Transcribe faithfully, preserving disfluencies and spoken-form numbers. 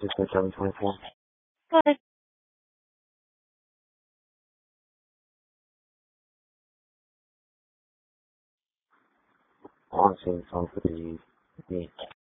six oh seven twenty-four. Go ahead. On same phone for the, the